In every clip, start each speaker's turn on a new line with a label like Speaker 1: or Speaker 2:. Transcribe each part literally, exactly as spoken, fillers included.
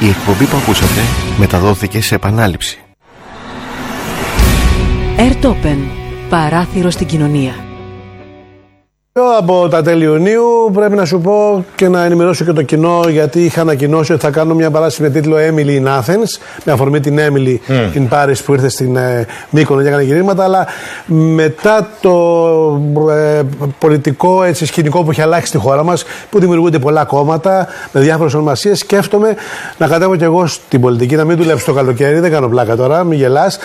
Speaker 1: Η εκπομπή που ακούσατε μεταδόθηκε σε επανάληψη.
Speaker 2: Airtopen, παράθυρο στην κοινωνία.
Speaker 3: Από τα τέλη Ιουνίου πρέπει να σου πω και να ενημερώσω και το κοινό, γιατί είχα ανακοινώσει ότι θα κάνω μια παράσταση με τίτλο Emily in Athens, με αφορμή την Emily mm. in Paris που ήρθε στην ε, Μύκονο και έκανε γυρίσματα, αλλά μετά το ε, πολιτικό έτσι, σκηνικό που έχει αλλάξει στη χώρα μας, που δημιουργούνται πολλά κόμματα με διάφορες ονομασίες, σκέφτομαι να κατέβω κι εγώ στην πολιτική, να μην δουλέψω το καλοκαίρι, δεν κάνω πλάκα τώρα, μην γελάς.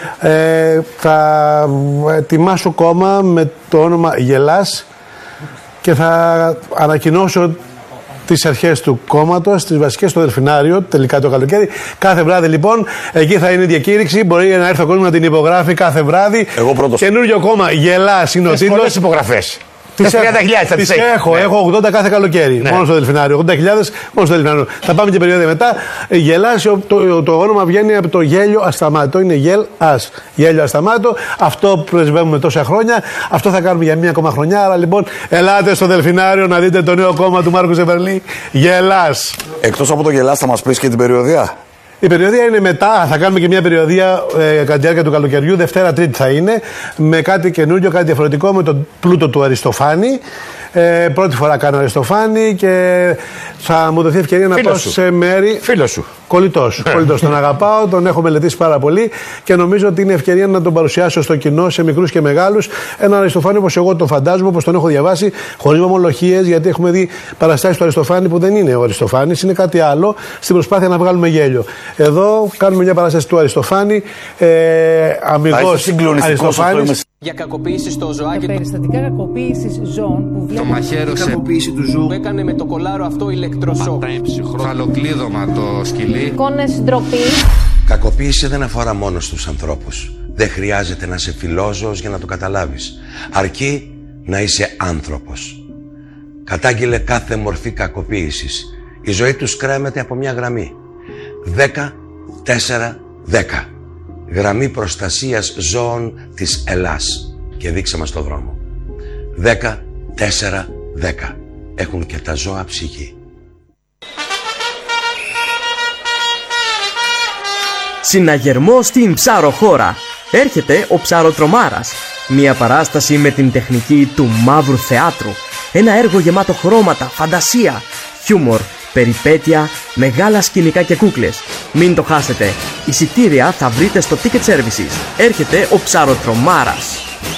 Speaker 3: Ε, θα ετοιμάσω κόμμα με το όνομα Γελάς και θα ανακοινώσω τις αρχές του κόμματος, τις βασικές στο Δελφινάριο, τελικά το καλοκαίρι. Κάθε βράδυ λοιπόν, εκεί θα είναι η διακήρυξη. Μπορεί να έρθει ο κόσμος να την υπογράφει κάθε βράδυ.
Speaker 4: Εγώ πρώτος.
Speaker 3: Καινούριο κόμμα, Γελάς είναι ο τίτλος.
Speaker 4: Πολλές υπογραφές.
Speaker 3: Τις τριάντα χιλιάδες θα τις έχω, ναι. έχω ογδόντα κάθε καλοκαίρι, ναι. μόνο στο Δελφινάριο. ογδόντα χιλιάδες μόνο στο Δελφινάριο. Θα πάμε και περίοδο μετά. Γελάς, το, το, το όνομα βγαίνει από το γέλιο ασταμάτο. Είναι γελ ας. Γέλιο ασταμάτο. Αυτό πρεσβεύουμε τόσα χρόνια. Αυτό θα κάνουμε για μία ακόμα χρονιά. Άρα λοιπόν, ελάτε στο Δελφινάριο να δείτε το νέο κόμμα του Μάρκου Ζεβερλή. Γελάς.
Speaker 4: Εκτός από το Γελάς, θα μας πεις και την περιοδία.
Speaker 3: Η περιοδία είναι μετά, θα κάνουμε και μια περιοδία ε, κατά τη διάρκεια του καλοκαιριού, Δευτέρα Τρίτη θα είναι, με κάτι καινούριο, κάτι διαφορετικό, με τον πλούτο του Αριστοφάνη. Ε, πρώτη φορά κάνω Αριστοφάνη και θα μου δοθεί ευκαιρία να πάω σε μέρη.
Speaker 4: Φίλος σου.
Speaker 3: Κολλητός. Κολλητός. Τον αγαπάω, τον έχω μελετήσει πάρα πολύ και νομίζω ότι είναι ευκαιρία να τον παρουσιάσω στο κοινό, σε μικρούς και μεγάλους. Έναν Αριστοφάνη όπως εγώ τον φαντάζομαι, όπως τον έχω διαβάσει, χωρίς ομολογίες, γιατί έχουμε δει παραστάσεις του Αριστοφάνη που δεν είναι ο Αριστοφάνης, είναι κάτι άλλο, στην προσπάθεια να βγάλουμε γέλιο. Εδώ κάνουμε μια παράσταση του Αριστοφάνη, ε, αμιγώς Αριστοφάνης.
Speaker 5: Για κακοποίηση στο ζωάκι.
Speaker 6: Για περιστατικά κακοποίησης ζώων που
Speaker 5: το μαχαίρωσε.
Speaker 6: Κακοποίηση του ζώου.
Speaker 5: Που έκανε με το κολάρο αυτό ηλεκτροσόκ.
Speaker 7: Φαλοκλείδωμα το σκυλί.
Speaker 8: Εικόνες ντροπή.
Speaker 9: Κακοποίηση δεν αφορά μόνο στους ανθρώπους. Δεν χρειάζεται να είσαι φιλόζωος για να το καταλάβεις. Αρκεί να είσαι άνθρωπος. Κατάγγειλε κάθε μορφή κακοποίησης. Η ζωή τους κρέμεται από μια γραμμή. δέκα τέσσερα δέκα. Γραμμή προστασίας ζώων της Ελλάς. Και δείξε μας το δρόμο. δέκα τέσσερα δέκα. Έχουν και τα ζώα ψυχή.
Speaker 10: Συναγερμό στην ψαροχώρα. Έρχεται ο Ψαροτρομάρας. Μια παράσταση με την τεχνική του μαύρου θεάτρου. Ένα έργο γεμάτο χρώματα, φαντασία, χιούμορ, περιπέτεια, μεγάλα σκηνικά και κούκλες. Μην το χάσετε. Εισιτήρια θα βρείτε στο Ticket Services. Έρχεται ο Ψαροτρομάρας.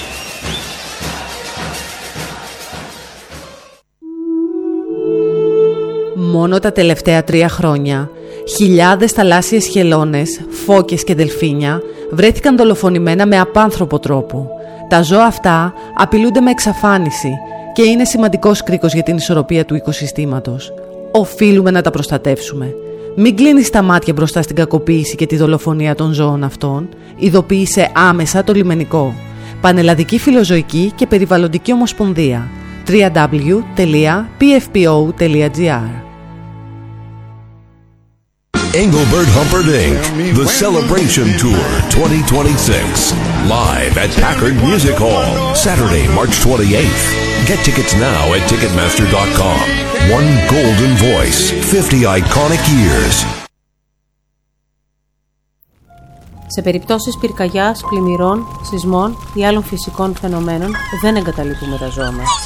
Speaker 2: Μόνο τα τελευταία τρία χρόνια, χιλιάδες θαλάσσιες χελώνες, φώκες και δελφίνια βρέθηκαν δολοφονημένα με απάνθρωπο τρόπο. Τα ζώα αυτά απειλούνται με εξαφάνιση και είναι σημαντικός κρίκος για την ισορροπία του οικοσυστήματος. Οφείλουμε να τα προστατεύσουμε. Μην κλείνεις τα μάτια μπροστά στην κακοποίηση και τη δολοφονία των ζώων αυτών. Ειδοποίησε άμεσα το λιμενικό. Πανελλαδική Φιλοζωική και Περιβαλλοντική Ομοσπονδία. double-u double-u double-u τελεία πι εφ πι ο τελεία τζι άρ.
Speaker 11: Engelbert Humperdinck, the Celebration Tour twenty twenty-six, live at Packard Music Hall, Saturday, March twenty-eighth. Get tickets now at ticketmaster dot com. One golden voice, fifty iconic years.
Speaker 8: Σε περιπτώσεις πυρκαγιάς, πλημμυρών, σεισμών ή άλλων φυσικών φαινομένων δεν εγκαταλείπουμε τα ζώα μας.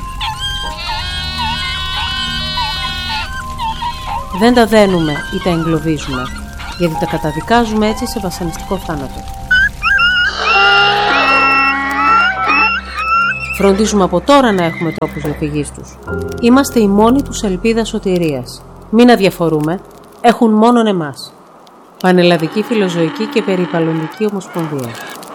Speaker 8: Δεν τα δένουμε ή τα εγκλωβίζουμε, γιατί τα καταδικάζουμε έτσι σε βασανιστικό θάνατο. Φροντίζουμε από τώρα να έχουμε τρόπους διαφυγής τους. Είμαστε η μόνη τους ελπίδα σωτηρίας. Μην αδιαφορούμε, έχουν μόνον εμάς. Πανελλαδική Φιλοζωική και Περιβαλλοντική Ομοσπονδία.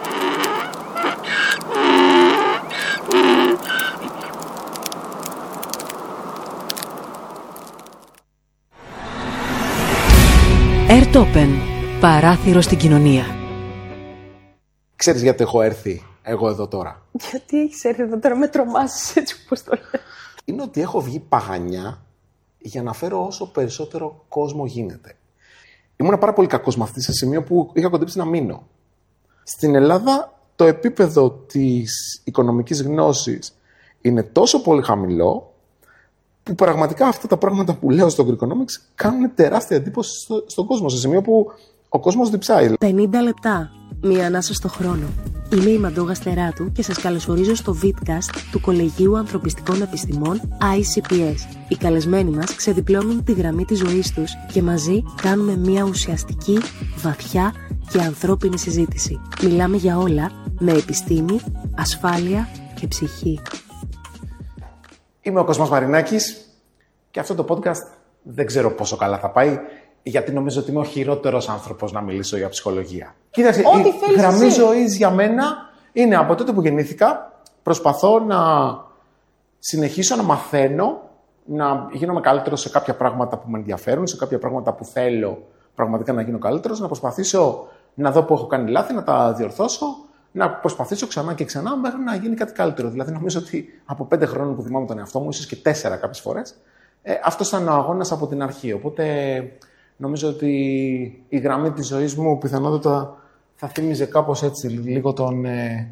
Speaker 2: Airtopen, παράθυρο στην κοινωνία.
Speaker 12: Ξέρεις γιατί έχω έρθει εγώ εδώ τώρα?
Speaker 8: Γιατί έχεις έρθει εδώ τώρα, με τρομάσεις έτσι όπως το λέω.
Speaker 12: Είναι ότι έχω βγει παγανιά για να φέρω όσο περισσότερο κόσμο γίνεται. Ήμουν πάρα πολύ κακός μαθητής σε σημείο που είχα κοντέψει να μείνω. Στην Ελλάδα το επίπεδο της οικονομικής γνώσης είναι τόσο πολύ χαμηλό που πραγματικά αυτά τα πράγματα που λέω στο Greekonomics κάνουν τεράστια εντύπωση στο, στον κόσμο, σε σημείο που ο κόσμος διψάει.
Speaker 13: πενήντα λεπτά. Μία ανάσα στο χρόνο. Είμαι η Μαντώ Γαστεράτου και σας καλωσορίζω στο Vidcast του Κολεγίου Ανθρωπιστικών Επιστημών άι σι πι ες. Οι καλεσμένοι μας ξεδιπλώνουν τη γραμμή της ζωής τους και μαζί κάνουμε μία ουσιαστική, βαθιά και ανθρώπινη συζήτηση. Μιλάμε για όλα με επιστήμη, ασφάλεια και ψυχή.
Speaker 12: Είμαι ο Κοσμάς Μαρινάκης και αυτό το podcast δεν ξέρω πόσο καλά θα πάει, γιατί νομίζω ότι είμαι ο χειρότερος άνθρωπος να μιλήσω για ψυχολογία. Κοίταξε, η γραμμή ζωής για μένα είναι από τότε που γεννήθηκα, προσπαθώ να συνεχίσω να μαθαίνω, να γίνομαι καλύτερος σε κάποια πράγματα που με ενδιαφέρουν, σε κάποια πράγματα που θέλω πραγματικά να γίνω καλύτερος, να προσπαθήσω να δω που έχω κάνει λάθη, να τα διορθώσω, να προσπαθήσω ξανά και ξανά μέχρι να γίνει κάτι καλύτερο. Δηλαδή, νομίζω ότι από πέντε χρόνια που θυμάμαι τον εαυτό μου, ίσως και τέσσερα κάποιες φορές, ε, αυτός ήταν ο αγώνας από την αρχή. Οπότε, νομίζω ότι η γραμμή της ζωής μου πιθανότατα θα θύμιζε κάπως έτσι λίγο τον, ε,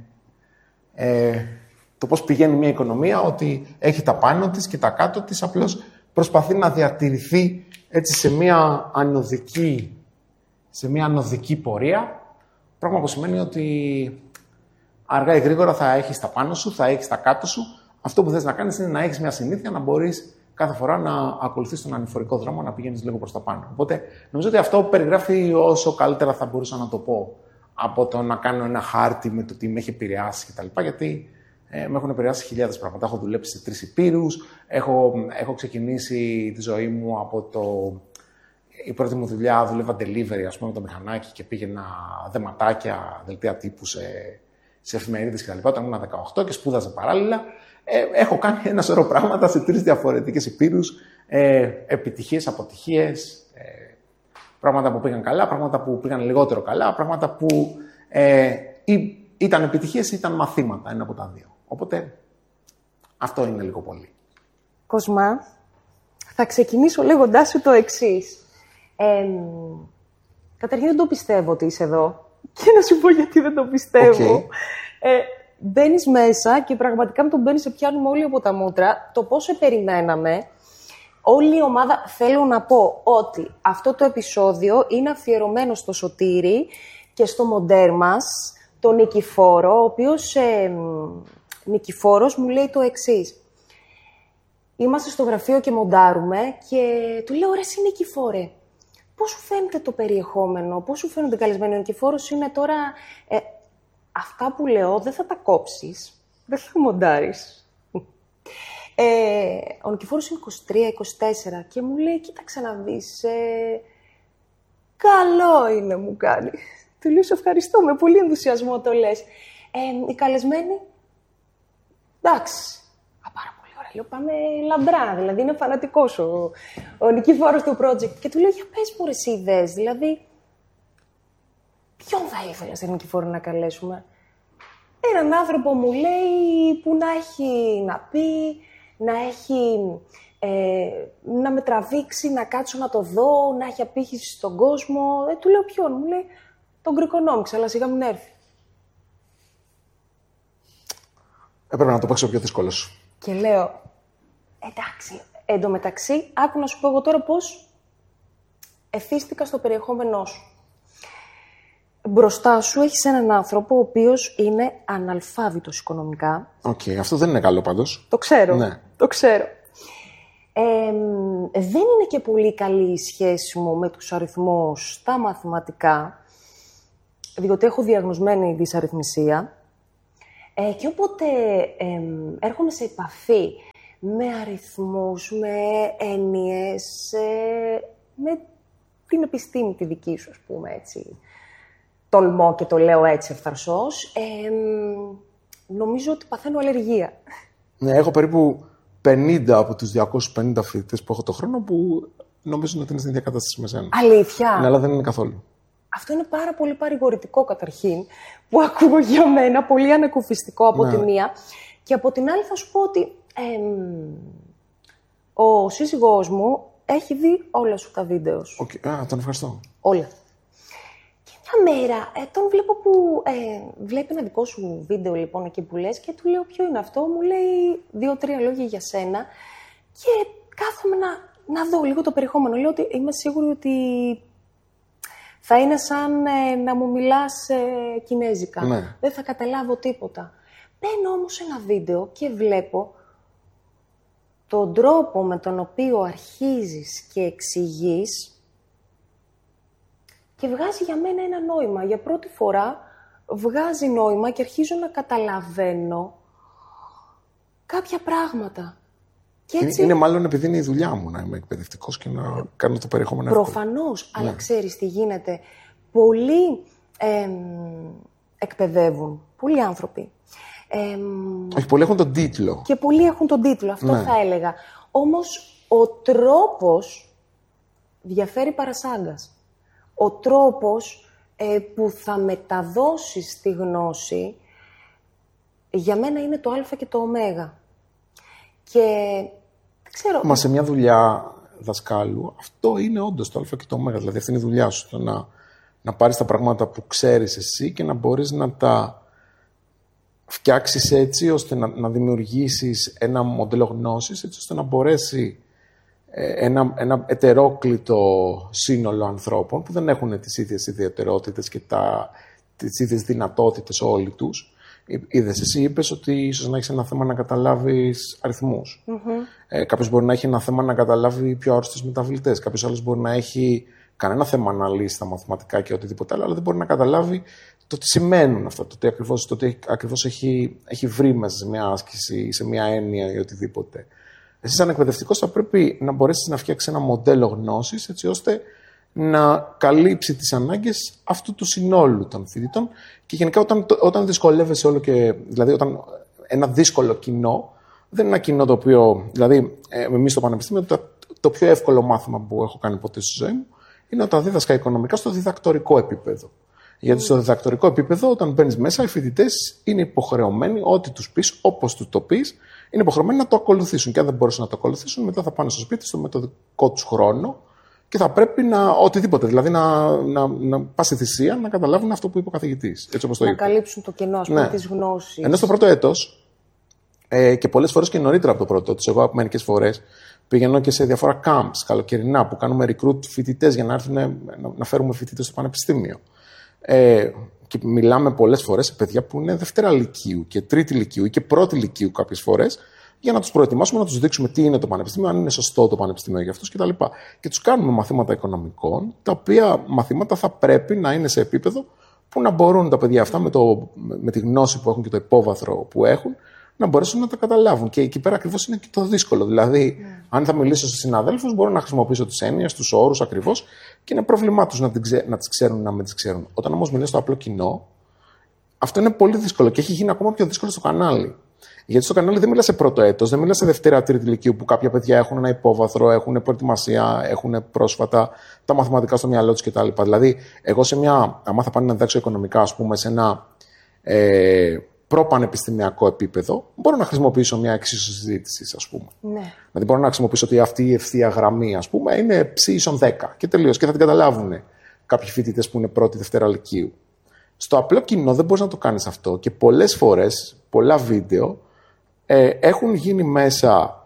Speaker 12: ε, το πώς πηγαίνει μια οικονομία, ότι έχει τα πάνω της και τα κάτω της, απλώς προσπαθεί να διατηρηθεί έτσι σε μια ανωδική, σε μια ανωδική πορεία, πράγμα που σημαίνει ότι αργά ή γρήγορα θα έχεις τα πάνω σου, θα έχεις τα κάτω σου. Αυτό που θες να κάνεις είναι να έχεις μια συνήθεια να μπορείς κάθε φορά να ακολουθείς τον ανηφορικό δρόμο, να πηγαίνεις λίγο προς τα πάνω. Οπότε, νομίζω ότι αυτό περιγράφει όσο καλύτερα θα μπορούσα να το πω από το να κάνω ένα χάρτη με το τι με έχει επηρεάσει κτλ. Γιατί ε, με έχουν επηρεάσει χιλιάδες πράγματα. Έχω δουλέψει σε τρεις υπήρους, έχω, έχω ξεκινήσει τη ζωή μου από το... Η πρώτη μου δουλειά δούλευα delivery, ας πούμε, με το μηχανάκι και πήγαινα δεματάκια, δελτία τύπου σε, σε εφημερίδες κτλ. Όταν ήμουν δεκαοκτώ και σπούδαζα παράλληλα. Ε, έχω κάνει ένα σωρό πράγματα σε τρεις διαφορετικές υπήρους, ε, επιτυχίες, αποτυχίες, ε, πράγματα που πήγαν καλά, πράγματα που πήγαν λιγότερο καλά, πράγματα που ε, ή, ήταν επιτυχίες ή ήταν μαθήματα, ένα από τα δύο. Οπότε, αυτό είναι λίγο πολύ.
Speaker 14: Κοσμά, θα ξεκινήσω λέγοντάς σου το εξής. Ε, καταρχήν δεν το πιστεύω ότι είσαι εδώ και να σου πω γιατί δεν το πιστεύω. Okay. Ε, μπαίνεις μέσα και πραγματικά με τον μπαίνεις σε πιάνουμε όλοι από τα μούτρα. Το πόσο περιμέναμε, όλη η ομάδα, θέλω να πω ότι αυτό το επεισόδιο είναι αφιερωμένο στο Σωτήρη και στο μοντέρ μας, τον Νικηφόρο, ο οποίος ε, Νικηφόρος μου λέει το εξής. Είμαστε στο γραφείο και μοντάρουμε και του λέω, ρε εσύ Νικηφόρε, πώς σου φαίνεται το περιεχόμενο, πώς σου φαίνονται καλεσμένοι. Ο Νικηφόρος είναι τώρα... Ε, αυτά που λέω δεν θα τα κόψεις, δεν θα μοντάρεις. Ε, ο Νικηφόρος είναι είκοσι τρία είκοσι τέσσερα και μου λέει, κοίταξε να δεις, ε, καλό είναι μου κάνει. Του λέω, σε ευχαριστώ, με πολύ ενθουσιασμό το λες. Ε, οι καλεσμένοι, εντάξει, α, πάρα πολύ ωραία. Λέω, πάμε λαμπρά, δηλαδή είναι φανατικός ο, ο Νικηφόρος του project. Και του λέω, για πες μου ρε εσύ ιδέες, δηλαδή, ποιον θα ήθελες, Νικηφόρο, να καλέσουμε? Έναν άνθρωπο, μου λέει, που να έχει να πει, να έχει, ε, να με τραβήξει, να κάτσω να το δω, να έχει απήχηση στον κόσμο. Ε, του λέω, ποιον? Μου λέει, τον Greekonomics, αλλά σιγά μην έρθει.
Speaker 12: Έπρεπε να το παίξω πιο δύσκολο σου.
Speaker 14: Και λέω, εντάξει, εντωμεταξύ, άκου να σου πω εγώ τώρα πώς εθίστηκα στο περιεχόμενό σου. Μπροστά σου έχεις έναν άνθρωπο ο οποίος είναι αναλφάβητος οικονομικά.
Speaker 12: Οκ, okay, αυτό δεν είναι καλό πάντως.
Speaker 14: Το ξέρω,
Speaker 12: ναι.
Speaker 14: το ξέρω. Ε, δεν είναι και πολύ καλή η σχέση μου με τους αριθμούς στα μαθηματικά, διότι έχω διαγνωσμένη δυσαριθμισία. Ε, και όποτε ε, έρχομαι σε επαφή με αριθμούς, με έννοιες, ε, με την επιστήμη τη δική σου, ας πούμε, έτσι, τολμώ και το λέω έτσι ευθαρσώς, ε, νομίζω ότι παθαίνω αλλεργία.
Speaker 12: Ναι, έχω περίπου πενήντα από τους διακόσιους πενήντα φοιτητές που έχω το χρόνο που νομίζουν ότι είναι στην ίδια κατάσταση με σένα.
Speaker 14: Αλήθεια.
Speaker 12: Ναι, αλλά δεν είναι καθόλου.
Speaker 14: Αυτό είναι πάρα πολύ παρηγορητικό καταρχήν, που ακούω για μένα, πολύ ανακουφιστικό από
Speaker 12: ναι.
Speaker 14: τη μία. Και από την άλλη θα σου πω ότι ε, ο σύζυγός μου έχει δει όλα σου τα βίντεο.
Speaker 12: Okay. Α, τον ευχαριστώ.
Speaker 14: Όλα. Και μια μέρα ε, τον βλέπω που ε, βλέπει ένα δικό σου βίντεο λοιπόν εκεί που λες και του λέω ποιο είναι αυτό. Μου λέει δύο-τρία λόγια για σένα και κάθομαι να, να δω λίγο το περιεχόμενο. Λέω ότι είμαι σίγουρη ότι θα είναι σαν ε, να μου μιλάς ε, κινέζικα.
Speaker 12: Ναι.
Speaker 14: Δεν θα καταλάβω τίποτα. Μπαίνω όμως σε ένα βίντεο και βλέπω τον τρόπο με τον οποίο αρχίζεις και εξηγείς και βγάζει για μένα ένα νόημα. Για πρώτη φορά βγάζει νόημα και αρχίζω να καταλαβαίνω κάποια πράγματα. Και έτσι...
Speaker 12: Είναι, είναι μάλλον επειδή είναι η δουλειά μου να είμαι εκπαιδευτικός και να κάνω το περιεχόμενο.
Speaker 14: Προφανώς,
Speaker 12: ναι.
Speaker 14: αλλά ξέρεις τι γίνεται. Πολλοί ε, εκπαιδεύουν, πολλοί άνθρωποι. Ε,
Speaker 12: Όχι, πολλοί έχουν τον τίτλο.
Speaker 14: Και πολλοί έχουν τον τίτλο, αυτό
Speaker 12: ναι.
Speaker 14: θα έλεγα. Όμως ο τρόπος διαφέρει παρασάγκας. Ο τρόπος ε, που θα μεταδώσεις τη γνώση για μένα είναι το α και το ω. Και δεν ξέρω...
Speaker 12: Μα σε μια δουλειά δασκάλου αυτό είναι όντως το α και το ω. Δηλαδή αυτή είναι η δουλειά σου. Το να, να πάρεις τα πράγματα που ξέρεις εσύ και να μπορείς να τα φτιάξεις έτσι ώστε να, να δημιουργήσεις ένα μοντέλο γνώσης έτσι ώστε να μπορέσει ε, ένα, ένα ετερόκλητο σύνολο ανθρώπων που δεν έχουν τις ίδιες ιδιαιτερότητες και τα, τις ίδιες δυνατότητες όλοι τους. Είδες, εσύ είπες ότι ίσως να έχεις ένα θέμα να καταλάβεις αριθμούς.
Speaker 14: Mm-hmm.
Speaker 12: Ε, κάποιος μπορεί να έχει ένα θέμα να καταλάβει πιο άρρωστους μεταβλητές. Κάποιος άλλος μπορεί να έχει κανένα θέμα να λύσει τα μαθηματικά και οτιδήποτε άλλο, αλλά δεν μπορεί να καταλάβει το τι σημαίνουν αυτά, το τι ακριβώς, το τι ακριβώς έχει, έχει βρει μέσα σε μια άσκηση, σε μια έννοια ή οτιδήποτε. Εσύ, σαν εκπαιδευτικός, θα πρέπει να μπορέσεις να φτιάξεις ένα μοντέλο γνώσης, έτσι ώστε να καλύψει τις ανάγκες αυτού του συνόλου των φοιτητών και γενικά όταν, όταν δυσκολεύεσαι όλο και. Δηλαδή, όταν ένα δύσκολο κοινό, δεν είναι ένα κοινό το οποίο. Δηλαδή, εμείς στο Πανεπιστήμιο, το, το πιο εύκολο μάθημα που έχω κάνει ποτέ στη ζωή μου είναι όταν δίδασκα οικονομικά στο διδακτορικό επίπεδο. Γιατί στο διδακτορικό επίπεδο, όταν μπαίνεις μέσα, οι φοιτητές είναι υποχρεωμένοι, ό,τι τους πεις, όπως τους το πεις, είναι υποχρεωμένοι να το ακολουθήσουν. Και αν δεν μπορούσαν να το ακολουθήσουν, μετά θα πάνε στο σπίτι, στο μετοδικό τους χρόνο και θα πρέπει να. Οτιδήποτε. Δηλαδή να, να, να πας στη θυσία να καταλάβουν αυτό που είπε ο καθηγητής. Έτσι όπως το
Speaker 14: να
Speaker 12: είπε.
Speaker 14: καλύψουν το κενό, ας πούμε,
Speaker 12: ναι.
Speaker 14: της γνώσης.
Speaker 12: Ενώ στο πρώτο έτος, ε, και πολλές φορές και νωρίτερα από το πρώτο έτος, εγώ μερικές φορές πηγαίνω και σε διάφορα camps καλοκαιρινά που κάνουμε recruit φοιτητές για να έρθουν να, να φέρουμε φοιτητές στο πανεπιστήμιο. Ε, και μιλάμε πολλές φορές σε παιδιά που είναι δευτέρα λυκείου και τρίτη λυκείου ή και πρώτη λυκείου κάποιες φορές, για να τους προετοιμάσουμε, να τους δείξουμε τι είναι το πανεπιστήμιο, αν είναι σωστό το πανεπιστήμιο για αυτούς κτλ. Και τους κάνουμε μαθήματα οικονομικών, τα οποία μαθήματα θα πρέπει να είναι σε επίπεδο που να μπορούν τα παιδιά αυτά με, το, με τη γνώση που έχουν και το υπόβαθρο που έχουν, να μπορέσουν να τα καταλάβουν. Και εκεί πέρα ακριβώς είναι και το δύσκολο. Δηλαδή, mm. αν θα μιλήσω στους συναδέλφους, μπορώ να χρησιμοποιήσω τις έννοιες, τους όρους ακριβώς και είναι πρόβλημά τους να, να τις ξέρουν ή να μην τις ξέρουν. Όταν όμως μιλήσω στο απλό κοινό, αυτό είναι πολύ δύσκολο και έχει γίνει ακόμα πιο δύσκολο στο κανάλι. Γιατί στο κανάλι δεν μιλά σε πρώτο έτος, δεν μιλά σε δευτέρα, τρίτη λυκείου που κάποια παιδιά έχουν ένα υπόβαθρο, έχουν προετοιμασία, έχουν πρόσφατα τα μαθηματικά στο μυαλό τους κτλ. Δηλαδή, εγώ σε μια. Αν θα πάνε να διδάξω οικονομικά, ας πούμε, σε ένα ε, προπανεπιστημιακό επίπεδο, μπορώ να χρησιμοποιήσω μια εξίσωση συζήτηση, ας πούμε.
Speaker 14: Ναι.
Speaker 12: Δηλαδή, μπορώ να χρησιμοποιήσω ότι αυτή η ευθεία γραμμή, ας πούμε, είναι ψ ίσον δέκα και τελείως. Και θα την καταλάβουν κάποιοι φοιτητές που είναι πρώτη, δευτέρα λυκείου. Στο απλό κοινό δεν μπορείς να το κάνεις αυτό και πολλές φορές, πολλά βίντεο ε, έχουν γίνει μέσα,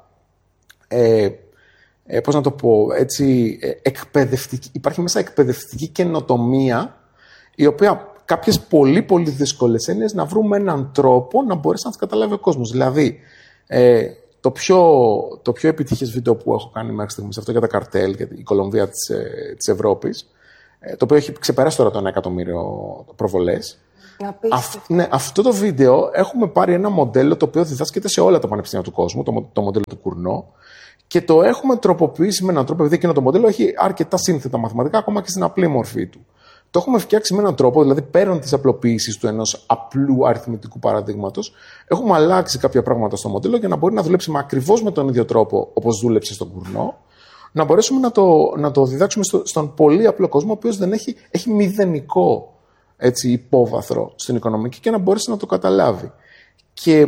Speaker 12: ε, ε, πώς να το πω, έτσι, ε, εκπαιδευτική, υπάρχει μέσα εκπαιδευτική καινοτομία, η οποία κάποιες πολύ πολύ δύσκολες έννοιες να βρούμε έναν τρόπο να μπορέσει να τις καταλάβει ο κόσμος. Δηλαδή, ε, το, πιο, το πιο επιτυχές βίντεο που έχω κάνει μέχρι στιγμής, αυτό για τα καρτέλ, για η Κολομβία της, ε, της Ευρώπης, το οποίο έχει ξεπεράσει τώρα το ένα εκατομμύριο προβολές. Αυ, ναι, αυτό το βίντεο έχουμε πάρει ένα μοντέλο το οποίο διδάσκεται σε όλα τα πανεπιστήμια του κόσμου, το, το μοντέλο του Κουρνό, και το έχουμε τροποποιήσει με έναν τρόπο, επειδή εκείνο το μοντέλο έχει αρκετά σύνθετα μαθηματικά, ακόμα και στην απλή μορφή του. Το έχουμε φτιάξει με έναν τρόπο, δηλαδή πέραν της απλοποίησης του ενός απλού αριθμητικού παραδείγματος, έχουμε αλλάξει κάποια πράγματα στο μοντέλο για να μπορεί να δουλέψει ακριβώς με τον ίδιο τρόπο όπως δούλεψε στον Κουρνό. Να μπορέσουμε να το, να το διδάξουμε στο, στον πολύ απλό κόσμο, ο οποίος δεν έχει, έχει μηδενικό έτσι, υπόβαθρο στην οικονομική και να μπορέσει να το καταλάβει. Και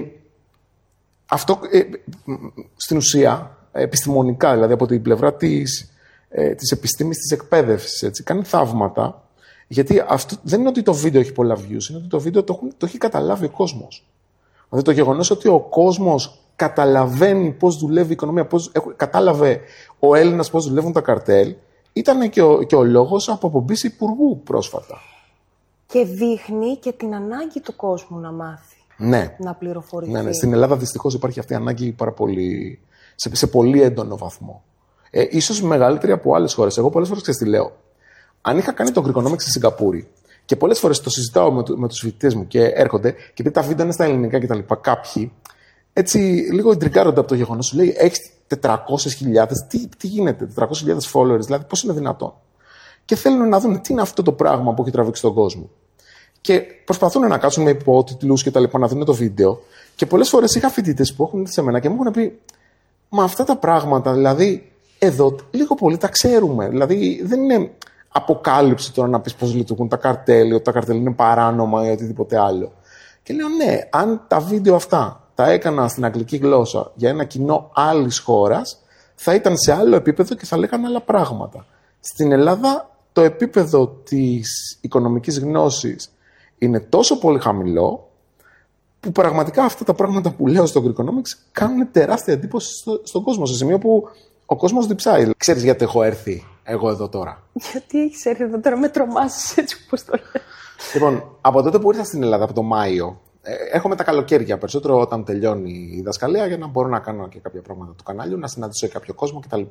Speaker 12: αυτό ε, στην ουσία, επιστημονικά, δηλαδή από την πλευρά της, ε, της επιστήμης της εκπαίδευσης, έτσι, κάνει θαύματα, γιατί αυτό δεν είναι ότι το βίντεο έχει πολλά views, είναι ότι το βίντεο το, έχουν, το έχει καταλάβει ο κόσμος. Δηλαδή το γεγονός ότι ο κόσμος καταλαβαίνει πώς δουλεύει η οικονομία, πώς, κατάλαβε ο Έλληνας πώς δουλεύουν τα καρτέλ, ήταν και ο, και ο λόγος από απομπής υπουργού πρόσφατα.
Speaker 14: Και δείχνει και την ανάγκη του κόσμου να μάθει,
Speaker 12: ναι.
Speaker 14: να πληροφορηθεί.
Speaker 12: Ναι, ναι. Στην Ελλάδα δυστυχώς υπάρχει αυτή η ανάγκη πάρα πολύ, σε, σε πολύ έντονο βαθμό. Ε, ίσως μεγαλύτερη από άλλες χώρες. Εγώ πολλές φορές ξέρεις τι λέω. Αν είχα κάνει το Greekonomics στη Σιγκαπούρη και πολλές φορές το συζητάω με, με τους φοιτητές μου και έρχονται και επειδή τα βίντεο είναι στα ελληνικά κτλ. Κάποιοι έτσι λίγο εντρικάρονται από το γεγονός. Σου λέει: έχεις τετρακόσιες χιλιάδες, τι, τι γίνεται, τετρακόσιες χιλιάδες followers, δηλαδή πώς είναι δυνατόν. Και θέλουν να δουν τι είναι αυτό το πράγμα που έχει τραβήξει τον κόσμο. Και προσπαθούν να κάτσουν με υπότιτλους και τα λοιπά, να δουν το βίντεο. Και πολλές φορές είχα φοιτητές που έχουν έρθει σε μένα και μου έχουν πει: μα αυτά τα πράγματα, δηλαδή, εδώ λίγο πολύ τα ξέρουμε. Δηλαδή, δεν είναι αποκάλυψη τώρα να πεις πώς λειτουργούν τα καρτέλ, ότι τα καρτέλ είναι παράνομα ή οτιδήποτε άλλο. Και λέω: ναι, αν τα βίντεο αυτά τα έκανα στην αγγλική γλώσσα για ένα κοινό άλλης χώρας, θα ήταν σε άλλο επίπεδο και θα λέγανε άλλα πράγματα. Στην Ελλάδα, το επίπεδο της οικονομικής γνώσης είναι τόσο πολύ χαμηλό, που πραγματικά αυτά τα πράγματα που λέω στο Greekonomics κάνουν τεράστια εντύπωση στο, στον κόσμο, σε σημείο που ο κόσμος διψάει. Ξέρεις γιατί έχω έρθει εγώ εδώ τώρα?
Speaker 14: Γιατί έχεις έρθει εδώ τώρα, με τρομάσεις έτσι όπως το λέω.
Speaker 12: Λοιπόν, από τότε που ήρθα στην Ελλάδα, από το Μάιο, έρχομαι τα καλοκαίρια περισσότερο όταν τελειώνει η δασκαλία για να μπορώ να κάνω και κάποια πράγματα του κανάλιου, να συναντήσω κάποιο κόσμο κτλ.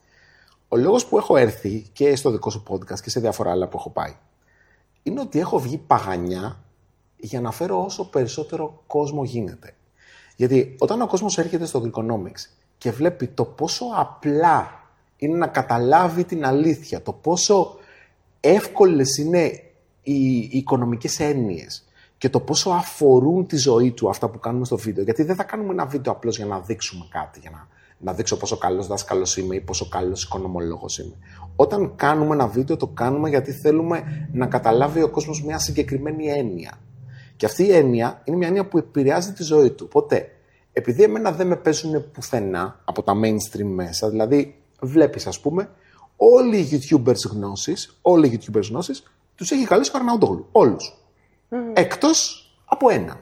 Speaker 12: Ο λόγος που έχω έρθει και στο δικό σου podcast και σε διάφορα άλλα που έχω πάει είναι ότι έχω βγει παγανιά για να φέρω όσο περισσότερο κόσμο γίνεται. Γιατί όταν ο κόσμος έρχεται στο Greekonomics και βλέπει το πόσο απλά είναι να καταλάβει την αλήθεια, το πόσο εύκολες είναι οι, οι οικονομικές έννοιες και το πόσο αφορούν τη ζωή του αυτά που κάνουμε στο βίντεο. Γιατί δεν θα κάνουμε ένα βίντεο απλώς για να δείξουμε κάτι, για να, να δείξω πόσο καλός δάσκαλος είμαι ή πόσο καλός οικονομολόγος είμαι. Όταν κάνουμε ένα βίντεο, το κάνουμε γιατί θέλουμε να καταλάβει ο κόσμος μια συγκεκριμένη έννοια. Και αυτή η έννοια είναι μια έννοια που επηρεάζει τη ζωή του. Οπότε, επειδή εμένα δεν με παίζουν πουθενά από τα mainstream μέσα, δηλαδή βλέπεις, ας πούμε, όλοι οι YouTubers γνώσεις, όλοι οι YouTubers γνώσεις, τους έχει καλέσει ο Αρναούτογλου. Όλους. Mm. Εκτός από ένα.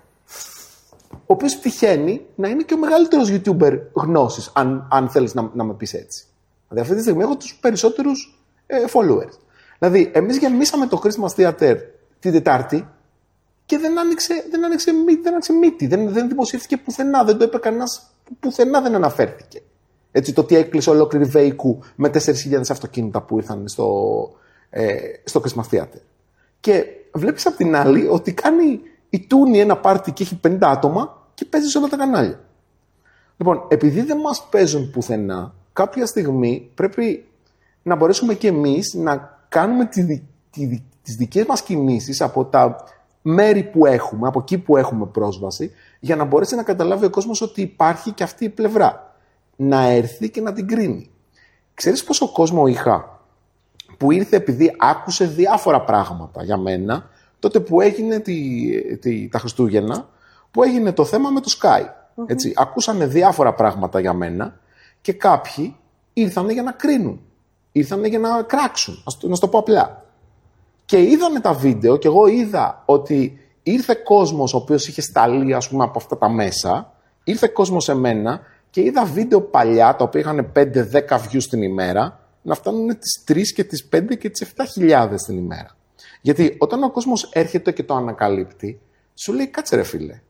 Speaker 12: Ο οποίος τυχαίνει να είναι και ο μεγαλύτερος YouTuber γνώσης, αν, αν θέλεις να, να με πεις έτσι. Δηλαδή, αυτή τη στιγμή έχω τους περισσότερους ε, followers. Δηλαδή, εμείς γεμίσαμε το Christmas Theater την Τετάρτη και δεν άνοιξε, δεν άνοιξε, δεν άνοιξε μύτη, δεν, δεν δημοσιεύτηκε πουθενά, δεν το είπε κανένας, πουθενά δεν αναφέρθηκε. Έτσι, το ότι έκλεισε ολόκληρη Βέικου με τέσσερις χιλιάδες αυτοκίνητα που ήρθαν στο, ε, στο Christmas Theater. Και βλέπεις απ' την άλλη ότι κάνει η Τούνη ένα πάρτι και έχει πενήντα άτομα και παίζει σε όλα τα κανάλια. Λοιπόν, επειδή δεν μας παίζουν πουθενά, κάποια στιγμή πρέπει να μπορέσουμε και εμείς να κάνουμε τη, τη, τις δικές μας κινήσεις από τα μέρη που έχουμε, από εκεί που έχουμε πρόσβαση, για να μπορέσει να καταλάβει ο κόσμος ότι υπάρχει και αυτή η πλευρά. Να έρθει και να την κρίνει. Ξέρεις πόσο κόσμο είχα που ήρθε επειδή άκουσε διάφορα πράγματα για μένα, τότε που έγινε τη, τη, τα Χριστούγεννα, που έγινε το θέμα με το Sky. Mm-hmm. Έτσι, ακούσανε διάφορα πράγματα για μένα και κάποιοι ήρθανε για να κρίνουν. Ήρθανε για να κράξουν, να σου το πω απλά. Και είδανε τα βίντεο και εγώ είδα ότι ήρθε κόσμος ο οποίος είχε σταλεί, ας πούμε, από αυτά τα μέσα, ήρθε κόσμος σε μένα και είδα βίντεο παλιά, τα οποία είχαν πέντε δέκα views την ημέρα, να φτάνουν τις τρεις και τις πέντε και τις επτά χιλιάδες την ημέρα. Γιατί όταν ο κόσμος έρχεται και το ανακαλύπτει, σου λέει: κάτσε ρε φίλε,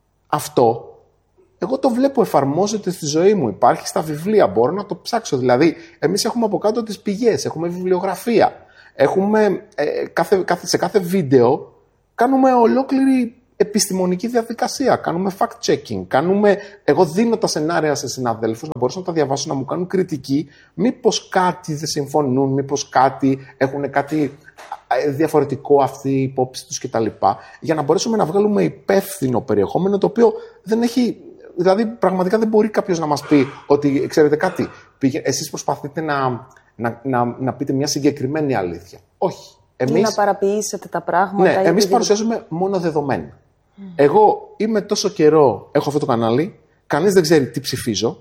Speaker 12: αυτό εγώ το βλέπω, εφαρμόζεται στη ζωή μου, υπάρχει στα βιβλία, μπορώ να το ψάξω. Δηλαδή, εμείς έχουμε από κάτω τις πηγές, έχουμε βιβλιογραφία, έχουμε ε, κάθε, κάθε, σε κάθε βίντεο κάνουμε ολόκληρη επιστημονική διαδικασία, κάνουμε fact-checking, κάνουμε, εγώ δίνω τα σενάρια σε συναδέλφους να μπορέσουν να τα διαβάσουν, να μου κάνουν κριτική, μήπως κάτι δεν συμφωνούν, μήπως κάτι έχουν κάτι διαφορετικό αυτή η υπόψη τους κτλ. Για να μπορέσουμε να βγάλουμε υπεύθυνο περιεχόμενο, το οποίο δεν έχει, δηλαδή πραγματικά δεν μπορεί κάποιος να μας πει ότι, ξέρετε κάτι, πήγε, εσείς προσπαθείτε να, να, να, να πείτε μια συγκεκριμένη αλήθεια. Όχι. Εμείς,
Speaker 14: ή να παραποιήσετε τα πράγματα.
Speaker 12: Ναι, εμείς επειδή... παρουσιάζουμε μόνο δεδομένα. Mm. Εγώ είμαι τόσο καιρό, έχω αυτό το κανάλι, κανείς δεν ξέρει τι ψηφίζω,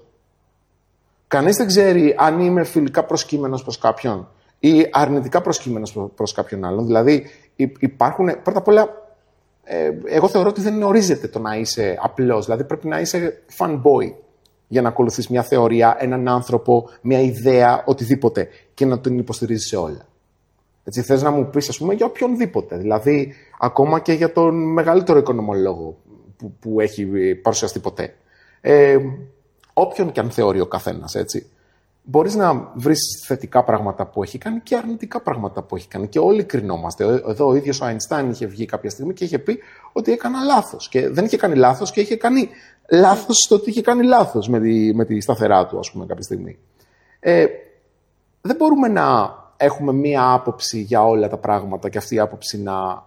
Speaker 12: κανείς δεν ξέρει αν είμαι φιλικά προσκύμενος προς κάποιον ή αρνητικά προσκύμενος προς κάποιον άλλον. Δηλαδή υπάρχουν, πρώτα απ' όλα, ε, εγώ θεωρώ ότι δεν ορίζεται το να είσαι απλός. Δηλαδή πρέπει να είσαι fanboy για να ακολουθείς μια θεωρία, έναν άνθρωπο, μια ιδέα, οτιδήποτε και να τον υποστηρίζεις σε όλα. Έτσι, θες να μου πεις, ας πούμε, για οποιονδήποτε. Δηλαδή, ακόμα και για τον μεγαλύτερο οικονομολόγο που, που έχει παρουσιαστεί ποτέ. Ε, όποιον και αν θεωρεί ο καθένας, έτσι. Μπορείς να βρεις θετικά πράγματα που έχει κάνει και αρνητικά πράγματα που έχει κάνει. Και όλοι κρινόμαστε. Εδώ ο ίδιος ο Αϊνστάιν είχε βγει κάποια στιγμή και είχε πει ότι έκανα λάθος. Και δεν είχε κάνει λάθος και είχε κάνει λάθος στο ότι είχε κάνει λάθος με τη, με τη σταθερά του, ας πούμε, κάποια στιγμή. Ε, δεν μπορούμε να έχουμε μία άποψη για όλα τα πράγματα και αυτή η άποψη να,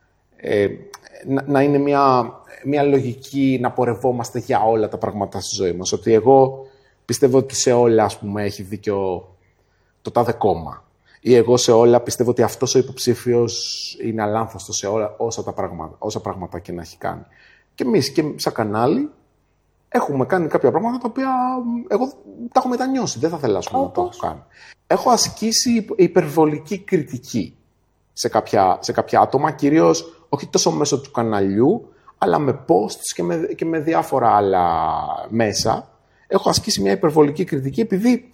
Speaker 12: ε, να, να είναι μία, μία λογική να πορευόμαστε για όλα τα πράγματα στη ζωή μας. Ότι εγώ πιστεύω ότι σε όλα, ας πούμε, έχει δίκιο το τάδε κόμμα. Ή εγώ σε όλα πιστεύω ότι αυτός ο υποψήφιος είναι αλάνθαστος σε όλα όσα, τα πράγματα, όσα πράγματα και να έχει κάνει. Και εμείς και σαν κανάλι έχουμε κάνει κάποια πράγματα τα οποία εγώ τα έχω μετανιώσει. Δεν θα θελάσουμε να το έχω κάνει. Έχω ασκήσει υπερβολική κριτική σε κάποια, σε κάποια άτομα, κυρίως όχι τόσο μέσω του καναλιού, αλλά με posts και με, και με διάφορα άλλα μέσα. Έχω ασκήσει μια υπερβολική κριτική επειδή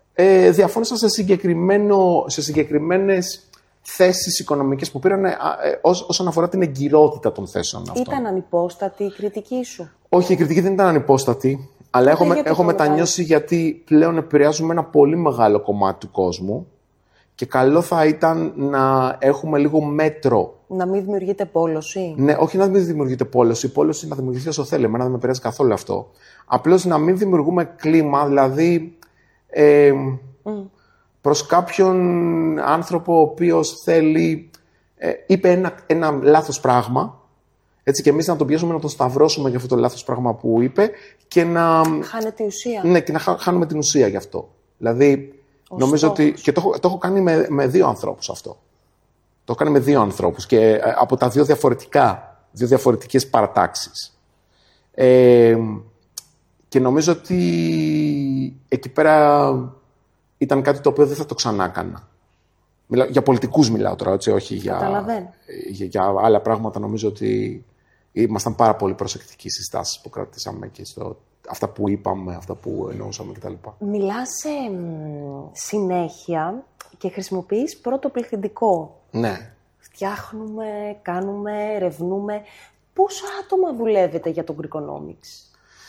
Speaker 12: ε, διαφώνησα σε, συγκεκριμένο, σε συγκεκριμένες θέσεις οικονομικές που πήραν ε, ε, ως, όσον αφορά την εγκυρότητα των θέσεων αυτών.
Speaker 14: Ήταν ανυπόστατη η κριτική σου?
Speaker 12: Όχι, η κριτική δεν ήταν ανυπόστατη, αλλά έχω, με, έχω μετανιώσει γιατί πλέον επηρεάζουμε ένα πολύ μεγάλο κομμάτι του κόσμου και καλό θα ήταν να έχουμε λίγο μέτρο.
Speaker 14: Να μην δημιουργείται πόλωση.
Speaker 12: Ναι, όχι να μην δημιουργείται πόλωση. Η πόλωση να δημιουργηθεί όσο θέλει. Εμένα δεν με επηρεάζει καθόλου αυτό. Απλώς να μην δημιουργούμε κλίμα, δηλαδή ε, mm. προς κάποιον άνθρωπο ο οποίος θέλει, ε, είπε ένα, ένα λάθος πράγμα, έτσι, και εμείς να τον πιέσουμε να τον σταυρώσουμε για αυτό το λάθος πράγμα που είπε και να...
Speaker 14: Χάνεται η ουσία.
Speaker 12: Ναι, και να χάνουμε την ουσία γι' αυτό. Δηλαδή, ο νομίζω στόχος. Ότι... Και το, το έχω κάνει με, με δύο ανθρώπους αυτό. Το έχω κάνει με δύο ανθρώπους και ε, από τα δύο διαφορετικά, δύο διαφορετικές παρατάξεις. Ε, και νομίζω ότι εκεί πέρα ήταν κάτι το οποίο δεν θα το ξανά έκανα. Μιλάω, για πολιτικούς μιλάω τώρα, έτσι, όχι για, για, για άλλα πράγματα. Νομίζω ότι ήμασταν πάρα πολύ προσεκτικοί στις στάσεις που κρατήσαμε και στο, αυτά που είπαμε, αυτά που εννοούσαμε κτλ.
Speaker 14: Μιλάς ε, συνέχεια και χρησιμοποιείς πρώτο πληθυντικό.
Speaker 12: Ναι.
Speaker 14: Φτιάχνουμε, κάνουμε, ερευνούμε. Πόσα άτομα δουλεύετε για το Greekonomics?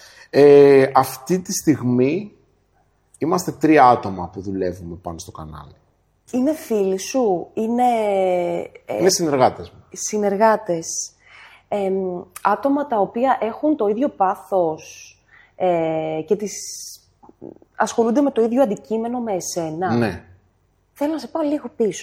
Speaker 12: Ε, αυτή τη στιγμή είμαστε τρία άτομα που δουλεύουμε πάνω στο κανάλι.
Speaker 14: Είναι φίλοι σου? Είναι...
Speaker 12: Ε, είναι συνεργάτες μου.
Speaker 14: Συνεργάτες. Ε, άτομα τα οποία έχουν το ίδιο πάθος ε, και τις... ασχολούνται με το ίδιο αντικείμενο με εσένα.
Speaker 12: Ναι.
Speaker 14: Θέλω να σε πάω λίγο πίσω.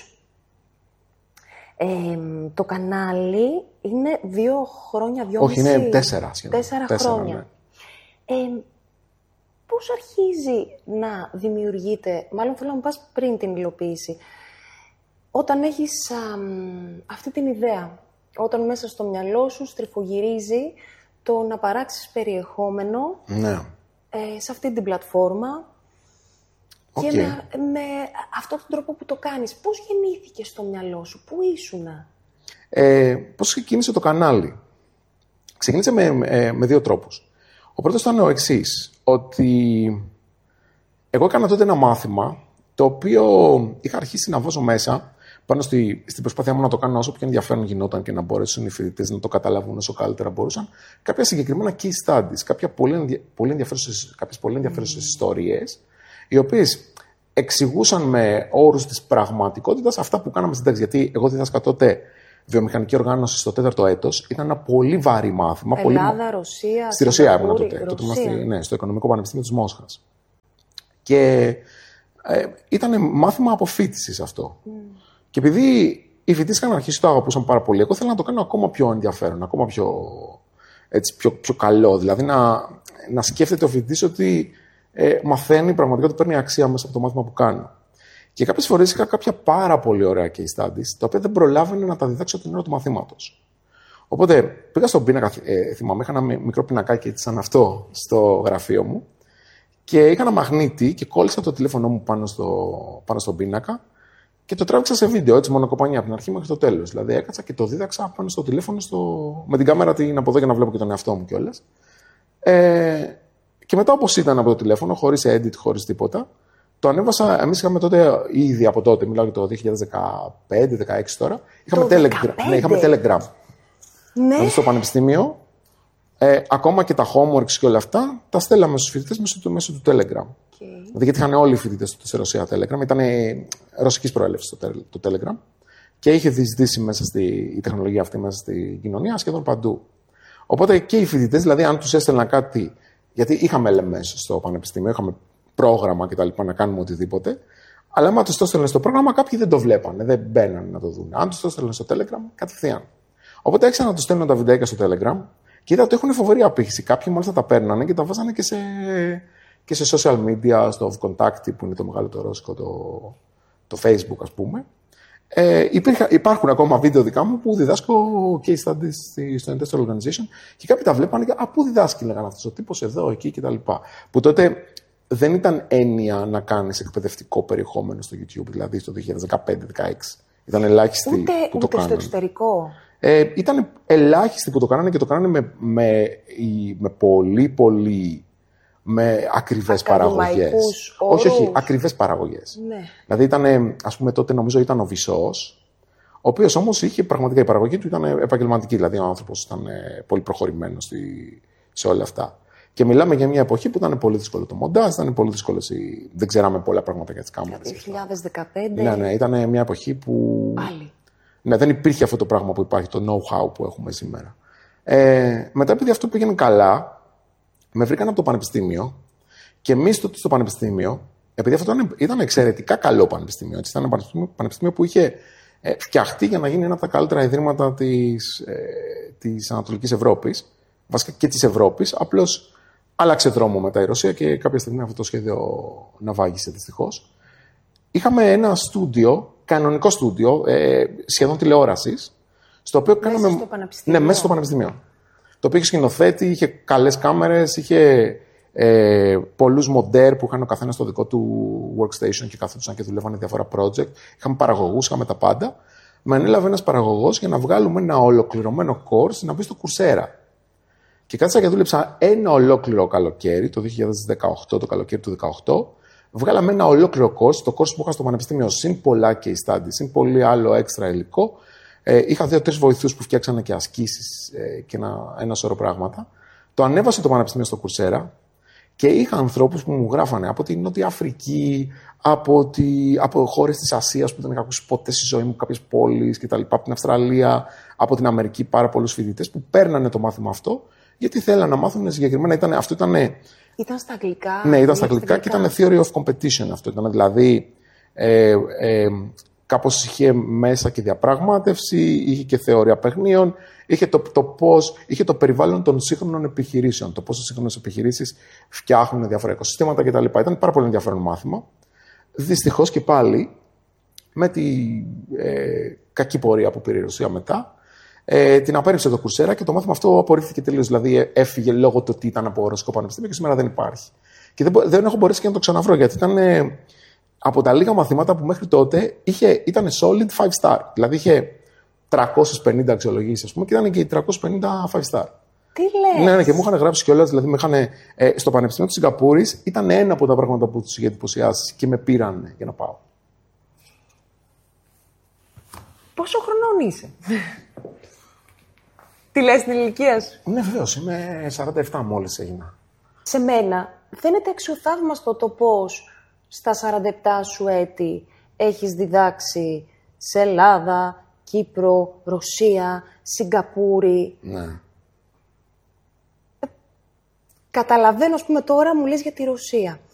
Speaker 14: Ε, το κανάλι είναι δύο χρόνια, δυο
Speaker 12: Όχι,
Speaker 14: μισή.
Speaker 12: είναι τέσσερα σχεδόν.
Speaker 14: Τέσσερα,
Speaker 12: τέσσερα
Speaker 14: χρόνια.
Speaker 12: Ναι.
Speaker 14: Ε, πώς αρχίζει να δημιουργείται, μάλλον θέλω να μου πας πριν την υλοποίηση, όταν έχεις α, αυτή την ιδέα, όταν μέσα στο μυαλό σου στριφογυρίζει το να παράξεις περιεχόμενο
Speaker 12: ναι.
Speaker 14: ε, σε αυτή την πλατφόρμα okay. και με, με αυτόν τον τρόπο που το κάνεις. Πώς γεννήθηκε στο μυαλό σου, πού ήσουνα?
Speaker 12: Ε, πώς ξεκίνησε το κανάλι? Ξεκίνησε με, με, με δύο τρόπους. Ο πρώτος ήταν ο εξής, ότι εγώ έκανα τότε ένα μάθημα το οποίο είχα αρχίσει να βάζω μέσα πάνω στη, στην προσπάθειά μου να το κάνω όσο πιο ενδιαφέρον γινόταν και να μπορέσουν οι φοιτητές να το καταλάβουν όσο καλύτερα μπορούσαν, κάποια συγκεκριμένα case studies, κάποια πολύ, ενδια, πολύ ενδιαφέρουσες, κάποιες πολύ ενδιαφέρουσες mm. ιστορίες, οι οποίες εξηγούσαν με όρους της πραγματικότητας αυτά που κάναμε στην τάξη. Γιατί εγώ διδάσκα τότε βιομηχανική οργάνωση στο τέταρτο έτος, ήταν ένα πολύ βαρύ μάθημα.
Speaker 14: Ελλάδα,
Speaker 12: πολύ...
Speaker 14: Ρωσία,
Speaker 12: Στη Ρωσία ήμουν τότε. τότε είμαστε, ναι, στο Οικονομικό Πανεπιστήμιο της Μόσχας. Και ε, ήταν μάθημα αποφοίτησης αυτό. Mm. Και επειδή οι φοιτητές είχαν αρχίσει το αγαπούσαν πάρα πολύ, εγώ ήθελα να το κάνω ακόμα πιο ενδιαφέρον, ακόμα πιο, έτσι, πιο, πιο καλό. Δηλαδή να, να σκέφτεται ο φοιτητής ότι ε, μαθαίνει πραγματικά ότι παίρνει αξία μέσα από το μάθημα που κάνει. Και κάποιες φορές είχα κάποια πάρα πολύ ωραία case studies, τα οποία δεν προλάβαινε να τα διδάξω την ώρα του μαθήματος. Οπότε πήγα στον πίνακα, ε, θυμάμαι, είχα ένα μικρό πινακάκι έτσι σαν αυτό στο γραφείο μου και είχα ένα μαγνήτη και κόλλησα το τηλέφωνο μου πάνω, στο, πάνω στον πίνακα Και το τράβηξα σε βίντεο, έτσι, μονοκοπανιά από την αρχή μέχρι το τέλος. Δηλαδή, έκατσα και το δίδαξα πάνω στο τηλέφωνο, στο... με την κάμερα την από εδώ για να βλέπω και τον εαυτό μου κιόλας. Ε, και μετά, όπως ήταν από το τηλέφωνο, χωρίς edit, χωρίς τίποτα, το ανέβασα. Εμείς είχαμε τότε, ήδη από τότε, μιλάω για το δύο χιλιάδες δεκαπέντε δεκαέξι τώρα, είχαμε, telegram, ναι, είχαμε Telegram.
Speaker 14: Ναι.
Speaker 12: Δηλαδή, στο πανεπιστήμιο, ε, ακόμα και τα homeworks και όλα αυτά, τα στέλναμε στους φοιτητές μέσω του, μέσω του Telegram. Okay. Δηλαδή, γιατί είχαν όλοι οι φοιτητές στη Ρωσία Telegram, ήταν ρωσικής προέλευσης το, το Telegram και είχε διεισδύσει μέσα στη η τεχνολογία αυτή μέσα στη κοινωνία σχεδόν παντού. Οπότε και οι φοιτητές, δηλαδή, αν τους έστελνα κάτι. Γιατί είχαμε ελ εμ ες στο πανεπιστήμιο, είχαμε πρόγραμμα κτλ. Να κάνουμε οτιδήποτε. Αλλά άμα τους το έστελνε στο πρόγραμμα, κάποιοι δεν το βλέπανε, δεν μπαίνανε να το δουν. Αν τους το έστελνε στο Telegram, κατευθείαν. Οπότε άρχισα να τους στέλνω τα βιντεάκια στο Telegram και είδα ότι έχουν φοβερή απήχηση. Κάποιοι μάλιστα τα παίρνανε και τα βάζανε και σε, και σε social media, στο Vkontakte που είναι το μεγάλο το ρώσικο, το, το Facebook ας πούμε. Ε, υπήρχα, υπάρχουν ακόμα βίντεο δικά μου που διδάσκω case studies στο Industrial Organization και κάποιοι τα βλέπανε και «Α, πού διδάσκει», λέγανε αυτός ο τύπος, εδώ, εκεί κτλ. Που τότε δεν ήταν έννοια να κάνεις εκπαιδευτικό περιεχόμενο στο YouTube, δηλαδή στο δύο χιλιάδες δεκαπέντε δεκαέξι. Ήταν ελάχιστοι
Speaker 14: ούτε,
Speaker 12: που
Speaker 14: ούτε
Speaker 12: το κάνανε.
Speaker 14: Στο εξωτερικό.
Speaker 12: Ε, ήταν ελάχιστοι που το κάνανε και το κάνανε με, με, με πολύ, πολύ με ακριβές παραγωγές. Όχι, όχι, ακριβές παραγωγές.
Speaker 14: Ναι.
Speaker 12: Δηλαδή ήταν, ας πούμε, τότε νομίζω ήταν ο Βυσσός, ο οποίος όμως είχε πραγματικά η παραγωγή του ήταν επαγγελματική. Δηλαδή ο άνθρωπος ήταν πολύ προχωρημένος στη, σε όλα αυτά. Και μιλάμε για μια εποχή που ήταν πολύ δύσκολο το μοντάζ, ήταν πολύ δύσκολο. Η... Δεν ξέραμε πολλά πράγματα για τις κάμερες.
Speaker 14: δύο χιλιάδες δεκαπέντε.
Speaker 12: Ναι, ναι, ήταν μια εποχή που.
Speaker 14: Πάλι.
Speaker 12: Ναι, δεν υπήρχε αυτό το πράγμα που υπάρχει, το know-how που έχουμε σήμερα. Ε, μετά, επειδή αυτό πήγαινε καλά, με βρήκαν από το πανεπιστήμιο και εμείς τότε στο πανεπιστήμιο, επειδή αυτό ήταν, ήταν εξαιρετικά καλό πανεπιστήμιο, έτσι, ήταν ένα πανεπιστήμιο, πανεπιστήμιο που είχε ε, φτιαχτεί για να γίνει ένα από τα καλύτερα ιδρύματα της, ε, της Ανατολικής Ευρώπης, βασικά και της Ευρώπης, απλώς άλλαξε δρόμο μετά η Ρωσία και κάποια στιγμή αυτό το σχέδιο ναυάγησε δυστυχώς. Είχαμε ένα στούντιο, κανονικό στούντιο, ε, σχεδόν τηλεόρασης, στο οποίο
Speaker 14: μέσα
Speaker 12: κάναμε.
Speaker 14: Στο πανεπιστήμιο.
Speaker 12: Ναι, μέσα στο πανεπιστήμιο. Το οποίο είχε σκηνοθέτη, είχε καλές κάμερες, είχε ε, πολλούς μοντέρ που είχαν ο καθένας το δικό του workstation και καθόντουσαν και δουλεύανε διάφορα project. Είχαμε παραγωγούς, είχαμε τα πάντα. Με ανέλαβε ένας παραγωγός για να βγάλουμε ένα ολοκληρωμένο course να μπει στο Coursera. Και κάθισα και δούλεψα ένα ολόκληρο καλοκαίρι, το δύο χιλιάδες δεκαοκτώ, το καλοκαίρι του δύο χιλιάδες δεκαοκτώ. Βγάλαμε ένα ολόκληρο course, το course που είχα στο πανεπιστήμιο, συν πολλά case studies, συν πολύ άλλο έξτρα υλικό. Ε, είχα δύο-τρεις βοηθούς που φτιάξανε και ασκήσεις ε, και ένα, ένα σώρο πράγματα. Το ανέβασε το πανεπιστήμιο στο Coursera και είχα ανθρώπους που μου γράφανε από την Νότια Αφρική, από, τη, από χώρες της Ασίας που δεν είχα ακούσει ποτέ στη ζωή μου, κάποιες πόλεις κτλ. Από την Αυστραλία, από την Αμερική, πάρα πολλούς φοιτητές που παίρνανε το μάθημα αυτό, γιατί θέλανε να μάθουν συγκεκριμένα. Ήταν, αυτό ήταν.
Speaker 14: Ήταν στα αγγλικά.
Speaker 12: Ναι, ήταν στα αγγλικά και ήταν theory of competition αυτό. Ήταν δηλαδή. Ε, ε, κάπως είχε μέσα και διαπραγμάτευση, είχε και θεωρία παιχνίων, είχε το, το πώς, είχε το περιβάλλον των σύγχρονων επιχειρήσεων, το πώς οι σύγχρονες επιχειρήσεις φτιάχνουν διάφορα οικοσυστήματα κτλ. Ήταν πάρα πολύ ενδιαφέρον μάθημα. Δυστυχώς και πάλι, με τη ε, κακή πορεία που πήρε η Ρωσία μετά, ε, την απέρριψε το Coursera και το μάθημα αυτό απορρίφθηκε τελείως. Δηλαδή έφυγε λόγω του ότι ήταν από ρωσικό πανεπιστήμιο και σήμερα δεν υπάρχει. Και δεν, δεν έχω μπορέσει και να το ξαναβρω γιατί ήταν. Ε, από τα λίγα μαθήματα που μέχρι τότε είχε, ήταν solid five star. Δηλαδή είχε τριακόσιες πενήντα αξιολογήσεις, ας πούμε, και ήταν και οι τριακόσιες πενήντα five star.
Speaker 14: Τι λες?
Speaker 12: Ναι, ναι, και μου είχαν γράψει κιόλας. Δηλαδή, με είχαν, ε, στο Πανεπιστήμιο της Σιγκαπούρης ήταν ένα από τα πράγματα που τους είχε εντυπωσιάσει και με πήραν για να πάω.
Speaker 14: Πόσο χρονών είσαι? Τι λες την ηλικία σου?
Speaker 12: Ναι, βεβαίως. Είμαι σαράντα επτά μόλις έγινα.
Speaker 14: Σε μένα φαίνεται αξιοθαύμαστο το πώς στα σαράντα επτά σου έτη έχεις διδάξει σε Ελλάδα, Κύπρο, Ρωσία, Σιγκαπούρη.
Speaker 12: Ναι.
Speaker 14: Ε, καταλαβαίνω, ας πούμε, τώρα μου λες για τη Ρωσία.